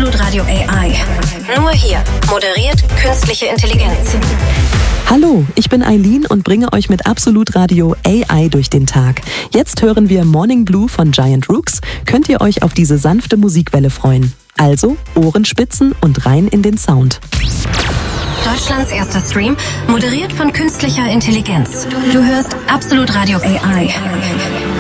Absolut Radio AI. Nur hier moderiert künstliche Intelligenz. Hallo, ich bin Eileen und bringe euch mit Absolut Radio AI durch den Tag. Jetzt hören wir Morning Blue von Giant Rooks. Könnt ihr euch auf diese sanfte Musikwelle freuen? Also Ohrenspitzen und rein in den Sound. Deutschlands erster Stream, moderiert von künstlicher Intelligenz. Du hörst Absolut Radio AI.